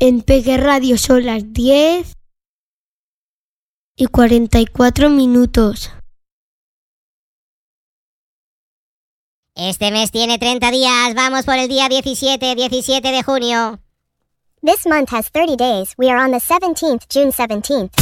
En Peque Radio son las 10:44. Este mes tiene 30 días. Vamos por el día 17 de junio. This month has 30 days. We are on the 17th, June 17th.